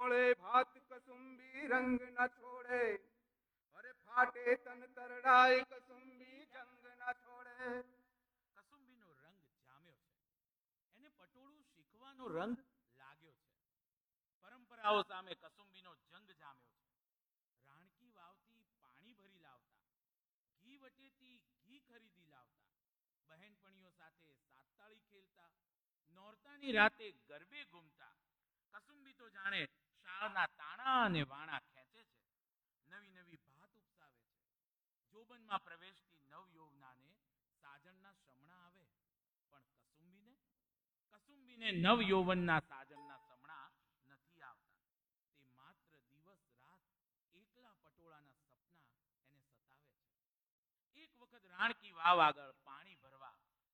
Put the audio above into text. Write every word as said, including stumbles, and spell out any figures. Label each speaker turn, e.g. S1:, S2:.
S1: મોળે ભાત કસુંબી રંગ ન છોડે, અરે ફાટે તન તરડાય કસુંબી જંગ ન છોડે.
S2: કસુંબીનો રંગ જામ્યો છે, એને પટોળું શીખવાનો રંગ લાગ્યો છે. પરંપરાઓ સામે કસુંબીનો જંગ જામ્યો છે. રાણકી વાવથી પાણી ભરી લાવતા, ઘી વટેથી ઘી ખરીદી લાવતા, બહેનપણીઓ સાથે સાતતાળી ખેલતા, નોરતાની રાતે ગરબે ઘૂમતા. કસુંબી તો જાણે શાળના તાણા અને વાણા ખેંચે છે, નવી નવી ભાત ઉપસાવે છે. જોબનમાં પ્રવેશતી નવ યૌવનાને સાજણના શમણા આવે, પણ કસુંબીને કસુંબીને નવ યૌવનના સાજણના શમણા નથી આવતા. તે માત્ર દિવસ રાત એકલા પટોળાના સપના એને સતાવે છે. એક વખત રાણકી વાવ આગળ